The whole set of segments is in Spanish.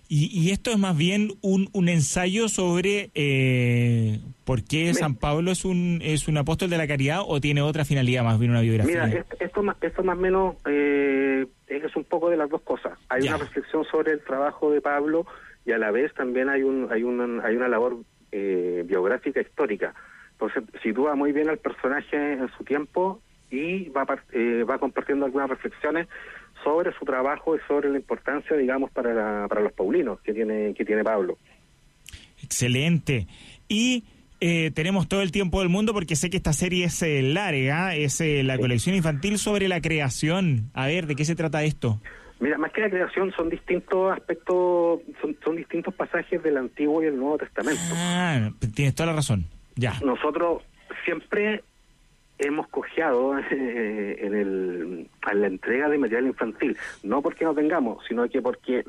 Y esto es más bien un ensayo sobre por qué San Pablo es un apóstol de la caridad, o tiene otra finalidad, más bien una biografía. Mira, esto más o menos es un poco de las dos cosas. Hay una reflexión sobre el trabajo de Pablo, y a la vez también hay una labor biográfica histórica. Entonces sitúa muy bien al personaje en su tiempo y va compartiendo algunas reflexiones sobre su trabajo y sobre la importancia, digamos, para los paulinos que tiene Pablo. Excelente. Y tenemos todo el tiempo del mundo, porque sé que esta serie es larga, es la colección infantil sobre la creación. A ver, ¿de qué se trata esto? Mira, más que la creación, son distintos aspectos, son distintos pasajes del Antiguo y el Nuevo Testamento. Ah, tienes toda la razón. Ya. Nosotros siempre hemos cojeado a la entrega de material infantil, no porque no tengamos, sino que porque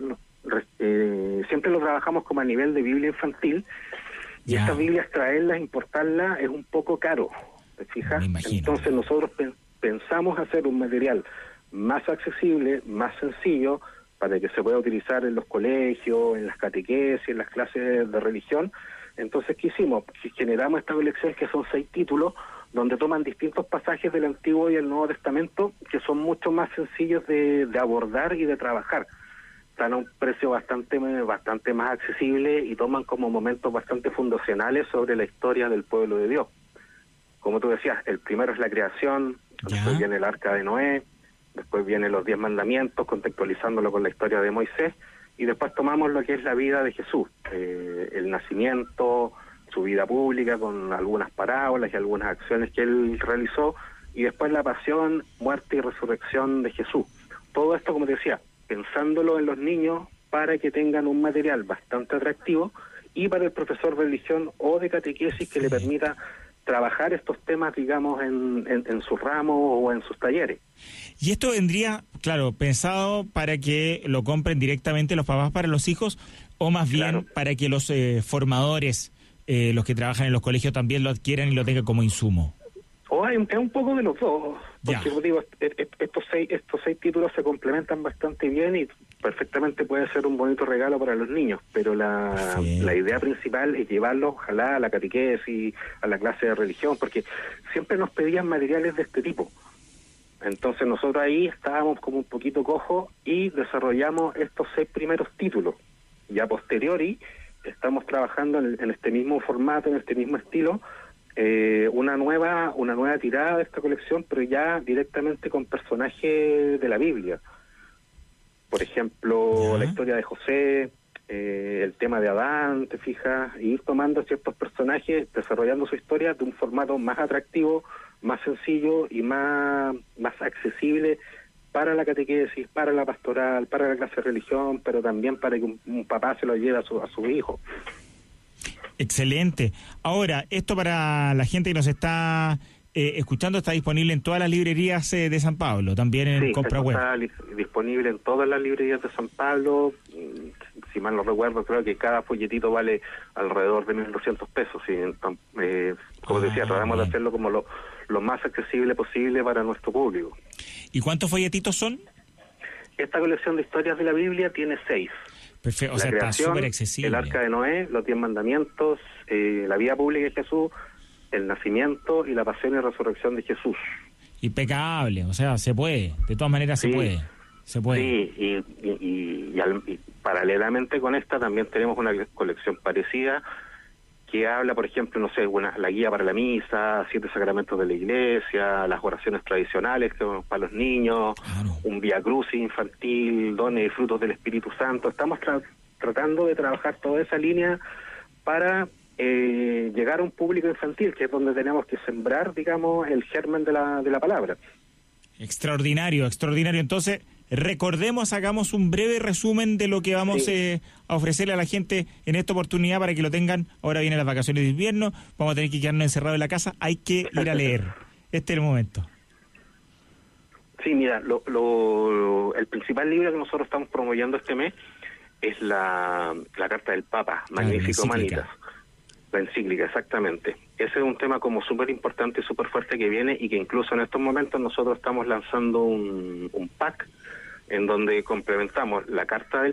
siempre lo trabajamos como a nivel de Biblia infantil, y estas Biblias, traerlas, importarlas, es un poco caro, ¿te fijas? Entonces nosotros pensamos hacer un material más accesible, más sencillo, para que se pueda utilizar en los colegios, en las catequesis, en las clases de religión. Entonces, ¿qué hicimos? Generamos esta colección, que son 6 títulos, donde toman distintos pasajes del Antiguo y el Nuevo Testamento, que son mucho más sencillos de abordar y de trabajar. Están a un precio bastante más accesible, y toman como momentos bastante fundacionales sobre la historia del pueblo de Dios. Como tú decías, el primero es la creación, después viene el arca de Noé, después vienen los 10 mandamientos, contextualizándolo con la historia de Moisés, y después tomamos lo que es la vida de Jesús, el nacimiento, su vida pública, con algunas parábolas y algunas acciones que él realizó, y después la pasión, muerte y resurrección de Jesús. Todo esto, como te decía, pensándolo en los niños para que tengan un material bastante atractivo, y para el profesor de religión o de catequesis que le permita trabajar estos temas, digamos, en sus ramos o en sus talleres. Y esto vendría, claro, pensado para que lo compren directamente los papás para los hijos, o más bien para que los formadores, los que trabajan en los colegios, también lo adquieran y lo tengan como insumo. Es un poco de los dos, porque digo, estos seis títulos se complementan bastante bien, y perfectamente puede ser un bonito regalo para los niños, pero la idea principal es llevarlos, ojalá, a la catequesis, a la clase de religión, porque siempre nos pedían materiales de este tipo. Entonces nosotros ahí estábamos como un poquito cojos, y desarrollamos estos 6 primeros títulos. Ya posteriori estamos trabajando en este mismo formato, en este mismo estilo, una nueva tirada de esta colección, pero ya directamente con personajes de la Biblia. Por ejemplo, la historia de José, el tema de Adán, te fijas, y ir tomando ciertos personajes, desarrollando su historia de un formato más atractivo, más sencillo y más accesible para la catequesis, para la pastoral, para la clase de religión, pero también para que un papá se lo lleve a su hijo. Excelente. Ahora, esto para la gente que nos está escuchando, está disponible en todas las librerías de San Pablo, también en compra web. Está disponible en todas las librerías de San Pablo. Si mal no recuerdo, creo que cada folletito vale alrededor de 1.200 pesos. ¿Sí? Como decía, tratamos de hacerlo como lo más accesible posible para nuestro público. ¿Y cuántos folletitos son? Esta colección de historias de la Biblia tiene 6. Perfecto, o sea, está súper accesible. El arca de Noé, los 10 mandamientos, la vida pública de Jesús, el nacimiento y la pasión y resurrección de Jesús. Impecable, o sea, se puede, de todas maneras se puede. Sí, y paralelamente con esta también tenemos una colección parecida que habla, por ejemplo, no sé, la guía para la misa, 7 sacramentos de la iglesia, las oraciones tradicionales para los niños, un Vía Crucis infantil, dones y frutos del Espíritu Santo. Estamos tratando de trabajar toda esa línea para llegar a un público infantil, que es donde tenemos que sembrar, digamos, el germen de la palabra. Extraordinario. Entonces, recordemos, hagamos un breve resumen de lo que vamos a ofrecerle a la gente en esta oportunidad para que lo tengan. Ahora vienen las vacaciones de invierno, vamos a tener que quedarnos encerrados en la casa, hay que ir a leer. Este es el momento. Sí, mira, el principal libro que nosotros estamos promoviendo este mes es la Carta del Papa, Magnifico Humanitas. La encíclica, exactamente. Ese es un tema como súper importante y súper fuerte que viene, y que incluso en estos momentos nosotros estamos lanzando un pack en donde complementamos la Carta del